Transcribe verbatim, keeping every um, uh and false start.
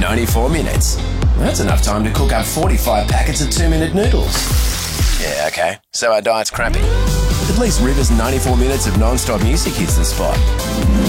ninety-four minutes. That's enough time to cook up forty-five packets of two-minute noodles. Yeah, okay, so our diet's crappy. At least River's ninety-four minutes of non-stop music hits the spot.